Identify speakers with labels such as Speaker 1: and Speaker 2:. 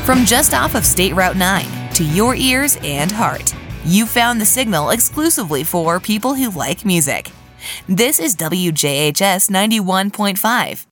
Speaker 1: From just off of State Route 9 to your ears and heart, you found the signal exclusively for people who like music. This is WJHS 91.5,